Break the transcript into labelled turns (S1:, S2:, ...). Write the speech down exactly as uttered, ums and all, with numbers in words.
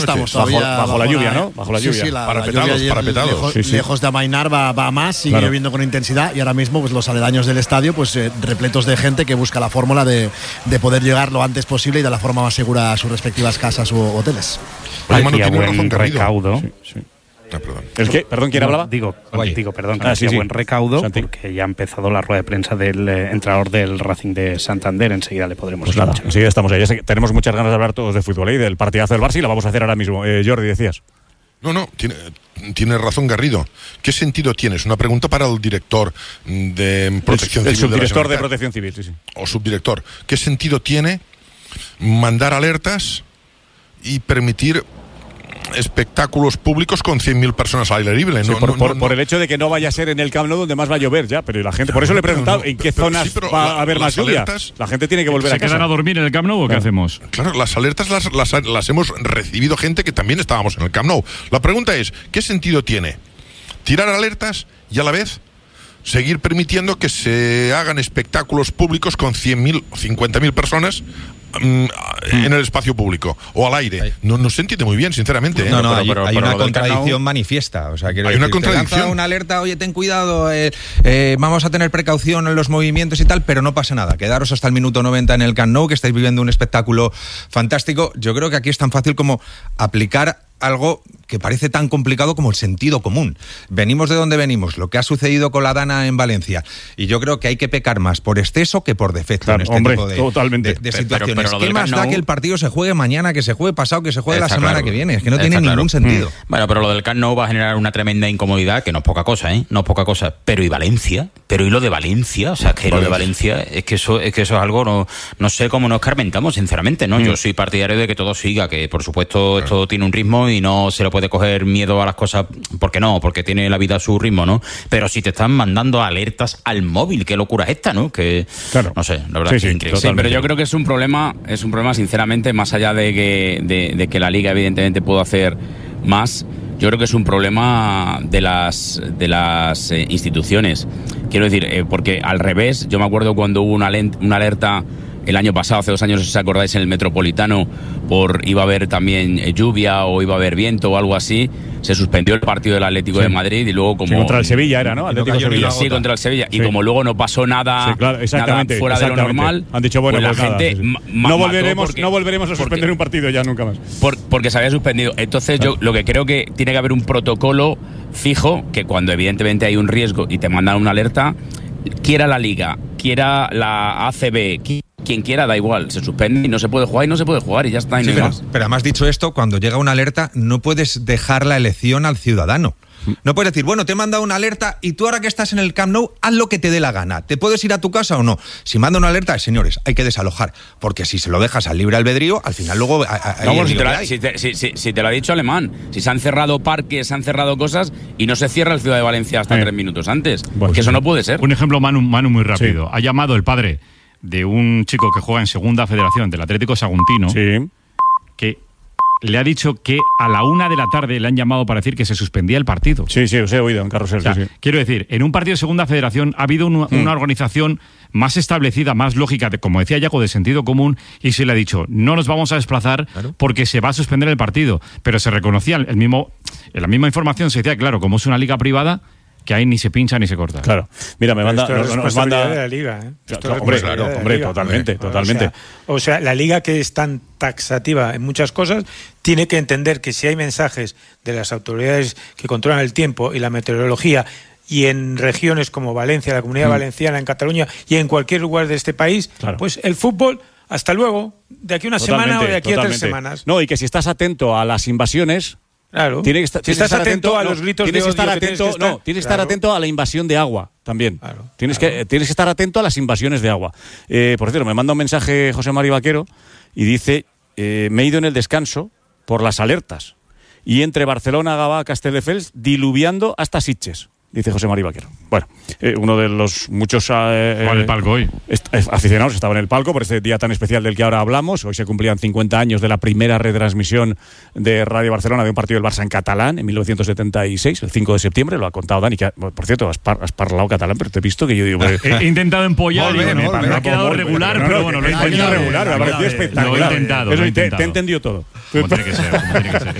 S1: Estamos
S2: sí.
S1: todavía
S2: bajo, bajo, bajo la lluvia, ¿no? Bajo la
S1: sí,
S2: lluvia.
S1: Sí, la,
S3: parapetados,
S1: la lluvia
S3: parapetados.
S1: Lejos,
S2: sí, sí.
S1: lejos de amainar va, va a más, sigue
S2: claro.
S1: lloviendo con intensidad y ahora mismo pues los aledaños del estadio pues eh, repletos de gente que busca la fórmula de, de poder llegar lo antes posible y de la forma más segura a sus respectivas casas u hoteles.
S3: Oye, Manu,
S4: Aquí a
S3: tiene
S4: buen
S3: razón Garrido.
S4: recaudo.
S2: Sí, sí.
S3: Ah, perdón.
S2: ¿El qué? Perdón, ¿quién
S4: No,
S2: hablaba?
S4: Digo,
S3: Oye.
S4: digo, perdón, que
S2: Ah,
S4: hacía
S2: sí, sí.
S4: buen recaudo,
S2: Santi.
S4: porque ya ha empezado la rueda de prensa del eh, entrenador del Racing de Santander. Enseguida le podremos
S2: Pues nada,
S4: escuchar.
S2: enseguida estamos ahí. Ya sé que tenemos muchas ganas de hablar todos de fútbol y del partidazo del Barça y lo vamos a hacer ahora mismo. Eh, Jordi, decías.
S3: No, no, tiene, tiene razón Garrido. ¿Qué sentido tiene? Es una pregunta para el director de Protección
S2: el, el
S3: Civil.
S2: subdirector
S3: de, la
S2: de
S3: Generalitat.
S2: Protección Civil, sí, sí.
S3: O subdirector. ¿Qué sentido tiene mandar alertas y permitir espectáculos públicos con cien mil personas al aire libre?
S2: Sí,
S3: No,
S2: por,
S3: no,
S2: por,
S3: no,
S2: por
S3: no.
S2: el hecho de que no vaya a ser en el Camp Nou donde más va a llover ya, pero la gente, por eso le he
S3: Pero
S2: preguntado
S3: no,
S2: en qué
S3: pero
S2: zonas
S3: sí, pero
S2: va
S3: la-
S2: a haber más
S3: las
S2: lluvia.
S3: alertas-
S2: La gente tiene que volver
S5: ¿Se
S2: a casa.
S5: quedan a dormir en el Camp Nou o qué
S2: Claro.
S5: hacemos?
S3: Claro, las alertas las, las, las hemos recibido gente que también estábamos en el Camp Nou. La pregunta es, ¿qué sentido tiene tirar alertas y a la vez seguir permitiendo que se hagan espectáculos públicos con cien mil o cincuenta mil personas mm, en el espacio público o al aire? No, no se entiende muy bien, sinceramente. ¿eh?
S6: No, no,
S4: pero-
S6: hay,
S4: pero-
S6: hay
S4: pero
S6: una
S4: lo del
S6: contradicción
S4: Camp Nou-
S6: manifiesta. O sea, quiero
S3: Hay una
S6: decir, te
S3: contradicción.
S6: lanza una alerta, oye, ten cuidado, eh, eh, vamos a tener precaución en los movimientos y tal, pero no pasa nada. Quedaros hasta el minuto noventa en el Camp Nou, que estáis viviendo un espectáculo fantástico. Yo creo que aquí es tan fácil como aplicar algo que parece tan complicado como el sentido común. Venimos de donde venimos, lo que ha sucedido con la Dana en Valencia, y yo creo que hay que pecar más por exceso que por defecto
S2: Claro,
S6: en este
S2: hombre,
S6: tipo de,
S2: totalmente.
S6: de- de
S4: Pero-
S6: situaciones.
S4: pero lo
S6: ¿Qué
S4: del
S6: más
S4: Camp
S6: da
S4: Nou-
S6: que el partido se juegue mañana, que se juegue pasado, que se juegue la
S4: Está
S6: semana
S4: claro.
S6: que viene? Es que no
S4: Está
S6: tiene
S4: claro.
S6: ningún sentido.
S4: Mm. Bueno, pero lo del Camp Nou va a generar una tremenda incomodidad, que no es poca cosa, ¿eh? No es poca cosa. Pero ¿y Valencia? ¿Pero y lo de Valencia? O sea, que lo de Valencia, es que eso es que eso es algo, no, no sé cómo nos escarmentamos, sinceramente, ¿no?
S2: Mm.
S4: Yo soy partidario de que todo siga, que por supuesto esto tiene un ritmo y no se le puede coger miedo a las cosas, porque no, porque tiene la vida a su ritmo, ¿no? Pero si te están mandando alertas al móvil, qué locura es esta, ¿no? Que,
S2: Claro.
S4: no sé, la verdad
S2: Sí,
S4: es que
S2: sí,
S4: es increíble.
S7: Sí, pero yo creo que es un problema, es un problema sinceramente, más allá de que, de, de que la Liga evidentemente pueda hacer más, yo creo que es un problema de las, de las eh, instituciones. Quiero decir, eh, porque al revés, yo me acuerdo cuando hubo una, lent- una alerta el año pasado, hace dos años, si os acordáis, en el Metropolitano, por iba a haber también eh, lluvia o iba a haber viento o algo así, se suspendió el partido del Atlético
S2: Sí.
S7: de Madrid y luego como...
S2: Sí, contra el Sevilla era, ¿no?
S6: Y no
S2: Atlético
S6: cayó ni
S2: Sevilla.
S6: una
S7: Sí,
S6: gota.
S7: contra el Sevilla. Y
S2: Sí.
S7: como luego no pasó nada,
S2: Sí, claro, exactamente,
S7: nada fuera de lo
S2: exactamente.
S7: normal,
S2: Han dicho, bueno,
S7: pues
S2: pues
S7: la
S2: nada,
S7: gente
S2: sí, sí.
S7: ma-
S2: no
S7: mató
S2: volveremos,
S7: porque-
S2: no volveremos a
S7: porque-
S2: suspender un partido ya nunca más.
S7: Por- porque se había suspendido. Entonces yo lo que creo que tiene que haber un protocolo fijo, que cuando evidentemente hay un riesgo y te mandan una alerta, quiera la Liga, quiera la A C B, qui- quien quiera, da igual, se suspende y no se puede jugar y no se puede jugar y ya está. Y
S6: Sí,
S7: no hay
S6: pero,
S7: más.
S6: pero además, dicho esto, cuando llega una alerta, no puedes dejar la elección al ciudadano. No puedes decir, bueno, te he mandado una alerta y tú ahora que estás en el Camp Nou, haz lo que te dé la gana. ¿Te puedes ir a tu casa o no? Si manda una alerta, señores, hay que desalojar. Porque si se lo dejas al libre albedrío, al final luego... a- a-
S7: No,
S6: ahí
S7: bueno,
S6: el
S7: si,
S6: lío
S7: te
S6: que
S7: la-
S6: hay.
S7: si te, si- si- si te lo ha dicho Alemán, si se han cerrado parques, se han cerrado cosas y no se cierra el Ciudad de Valencia hasta
S2: Eh.
S7: tres minutos antes.
S2: Bueno,
S7: que
S2: sí,
S7: eso
S2: sí.
S7: no puede ser.
S5: Un ejemplo, Manu, Manu muy rápido. Ha llamado el padre de un chico que juega en Segunda Federación del Atlético Saguntino,
S2: Sí.
S5: que le ha dicho que a la una de la tarde le han llamado para decir que se suspendía el partido.
S2: Sí, sí, os he oído en Carrusel.
S5: O sea,
S2: sí, sí.
S5: quiero decir, en un partido de Segunda Federación ha habido una, una organización más establecida, más lógica, de, como decía Yaco, de sentido común, y se le ha dicho, no nos vamos a desplazar porque se va a suspender el partido. Pero se reconocía el mismo, en la misma información se decía, claro, como es una liga privada, que ahí ni se pincha ni se corta.
S2: Claro. Mira, me manda...
S8: Esto es
S2: nos- nos
S8: responsabilidad
S2: manda-
S8: de la Liga, ¿eh? Esto es
S2: Claro, hombre,
S8: responsabilidad
S2: claro,
S8: de la
S2: hombre,
S8: Liga.
S2: totalmente,
S8: O sea,
S2: totalmente.
S8: O sea, la Liga, que es tan taxativa en muchas cosas, tiene que entender que si hay mensajes de las autoridades que controlan el tiempo y la meteorología, y en regiones como Valencia, la Comunidad
S2: Mm.
S8: Valenciana, en Cataluña y en cualquier lugar de este país,
S2: Claro.
S8: pues el fútbol, hasta luego, de aquí a una semana o de aquí a tres
S2: totalmente.
S8: semanas.
S2: No, y que si estás atento a las invasiones...
S8: Claro.
S2: Tiene que estar,
S8: si
S2: tienes que
S8: estás
S2: estar
S8: atento, a
S2: no,
S8: los gritos
S2: tienes
S8: de
S2: que
S8: odio
S2: estar
S8: que tienes
S2: atento,
S8: que estar,
S2: no, tienes que estar
S8: claro.
S2: atento a la invasión de agua también.
S8: Claro,
S2: tienes
S8: claro.
S2: que tienes que estar atento a las invasiones de agua. Eh, por cierto, me manda un mensaje José María Vaquero y dice, eh, me he ido en el descanso por las alertas y entre Barcelona, Gavà, Castelldefels, diluviando hasta Sitges. dice José Mari Vaquero. Bueno, eh, uno de los muchos eh,
S5: ¿Cuál el palco hoy?
S2: est- eh, aficionados estaba en el palco por este día tan especial del que ahora hablamos. Hoy se cumplían cincuenta años de la primera retransmisión de Radio Barcelona de un partido del Barça en catalán en mil novecientos setenta y seis, el cinco de septiembre. Lo ha contado Dani, que ha- por cierto, has, par- has parlado catalán, pero te he visto que yo digo... pues,
S5: He intentado empollar
S6: Molt
S5: y
S6: bé,
S5: me,
S6: molt
S5: me
S6: bé.
S5: ha quedado regular,
S2: No, no,
S5: pero bueno, lo he
S2: ha quedado
S5: intentado.
S2: regular, me ha parecido
S5: Lo he
S2: espectacular.
S5: intentado.
S2: Eso,
S5: lo he
S2: te- te he
S5: intentado.
S2: entendido todo.
S5: Como tiene que ser, como tiene que ser.